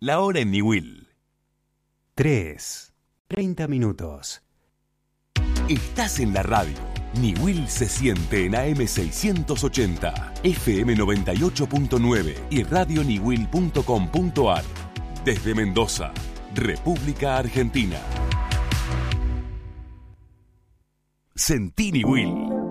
La hora en Niwil. 3:30 minutos. Estás en la radio. Niwil se siente en AM 680, FM 98.9 y radioniwil.com.ar. Desde Mendoza, República Argentina. Sentí Niwil.